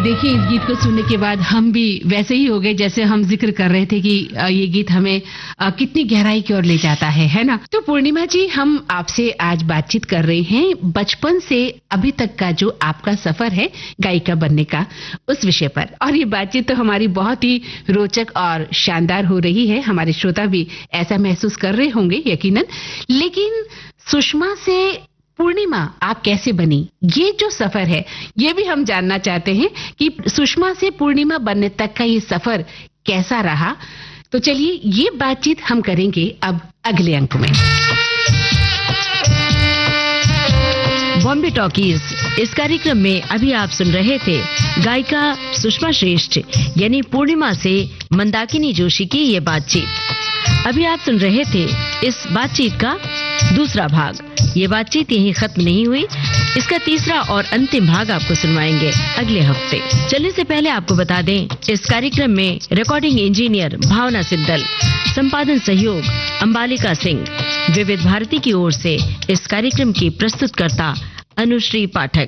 देखिए, इस गीत को सुनने के बाद हम भी वैसे ही हो गए जैसे हम जिक्र कर रहे थे कि ये गीत हमें कितनी गहराई की ओर ले जाता है ना। तो पूर्णिमा जी, हम आपसे आज बातचीत कर रहे हैं बचपन से अभी तक का जो आपका सफर है गायिका बनने का, उस विषय पर। और ये बातचीत तो हमारी बहुत ही रोचक और शानदार हो रही है। हमारे श्रोता भी ऐसा महसूस कर रहे होंगे यकीनन। लेकिन सुषमा से पूर्णिमा आप कैसे बनी, ये जो सफर है ये भी हम जानना चाहते हैं कि सुषमा से पूर्णिमा बनने तक का ये सफर कैसा रहा। तो चलिए ये बातचीत हम करेंगे अब अगले अंक में। बॉम्बे टॉकीज, इस कार्यक्रम में अभी आप सुन रहे थे गायिका सुषमा श्रेष्ठ यानी पूर्णिमा से मंदाकिनी जोशी की ये बातचीत। अभी आप सुन रहे थे इस बातचीत का दूसरा भाग। ये बातचीत यहीं खत्म नहीं हुई, इसका तीसरा और अंतिम भाग आपको सुनवाएंगे अगले हफ्ते। चलने से पहले आपको बता दें, इस कार्यक्रम में रिकॉर्डिंग इंजीनियर भावना सिद्दल, संपादन सहयोग अंबालिका सिंह, विविध भारती की ओर से इस कार्यक्रम की प्रस्तुतकर्ता अनुश्री पाठक।